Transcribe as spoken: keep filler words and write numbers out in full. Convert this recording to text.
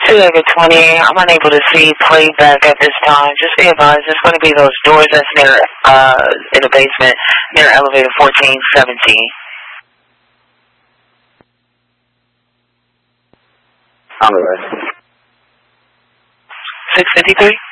two over twenty. I'm unable to see playback at this time. Just be advised, it's going to be those doors that's near, uh, in the basement, near elevator fourteen seventeen. On the way. six fifty-three?